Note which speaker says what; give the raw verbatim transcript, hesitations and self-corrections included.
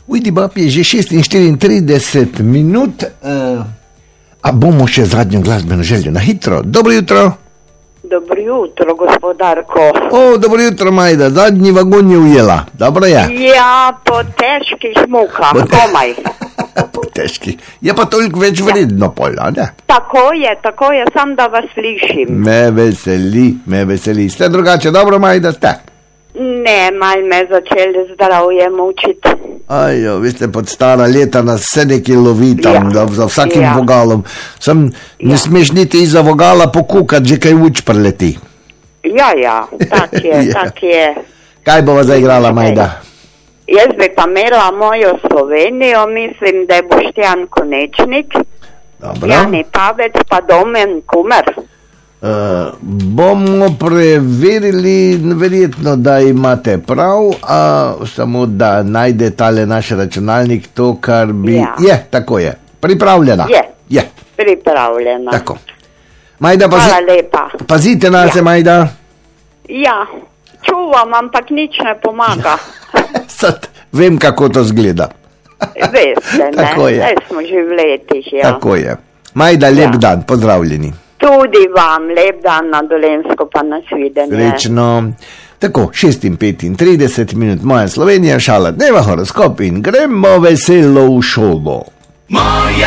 Speaker 1: Ujdi, bab, je že šestinštirideset minut, uh, a bomo še zadnjo glasbeno željo na hitro. Dobro jutro.
Speaker 2: Dobro jutro, gospodarko.
Speaker 1: O, dobro jutro, Majda, zadnji vagon je ujela. Dobro je.
Speaker 2: Ja, po težkih mukah,
Speaker 1: Po te-
Speaker 2: komaj.
Speaker 1: Po težki. Je pa toliko več vredno pol, a ne?
Speaker 2: Tako je, tako je, sam da vas slišim.
Speaker 1: Me veseli, me veseli. Ste drugače, dobro, Majda, ste?
Speaker 2: Ne, mal me začeli zdravje mučiti.
Speaker 1: Ajo, vi ste pod stara leta, nas vse nekaj lovi tam,
Speaker 2: Ja.
Speaker 1: da, za vsakim
Speaker 2: Ja.
Speaker 1: vogalom. Sam ne
Speaker 2: Ja.
Speaker 1: smeš niti iza vogala pokukati, že kaj uč preleti.
Speaker 2: Ja, ja, tak je,
Speaker 1: Ja.
Speaker 2: tak je.
Speaker 1: Kaj bova zaigrala, Majda?
Speaker 2: Jaz bi pa imela mojo Slovenijo, mislim, da je Boštjan Konečnik,
Speaker 1: Dobro.
Speaker 2: Jani Pavec pa Domen Kumer.
Speaker 1: Uh, bomo preverili, verjetno, da imate prav, a samo da najde tale naš računalnik to, kar bi...
Speaker 2: Ja.
Speaker 1: Je, tako je. Pripravljena.
Speaker 2: Je.
Speaker 1: Je,
Speaker 2: Pripravljena.
Speaker 1: tako. Majda, pazi,
Speaker 2: Hvala lepa.
Speaker 1: pazite na se,
Speaker 2: Ja.
Speaker 1: Majda.
Speaker 2: Ja, čuvam, ampak nič ne pomaga.
Speaker 1: Sad, vem, kako to zgleda.
Speaker 2: Veste, ne?
Speaker 1: Tako je.
Speaker 2: Zdaj smo že v letih, ja.
Speaker 1: Tako je. Majda, lep
Speaker 2: Ja.
Speaker 1: dan, pozdravljeni.
Speaker 2: Tudi vam, lep dan na Dolenjsko, pa nasvidenje.
Speaker 1: Srečno. Tako, šest in petintrideset minut, moja Slovenija, šala dneva, horoskop in gremo veselo v šolo.
Speaker 3: Moja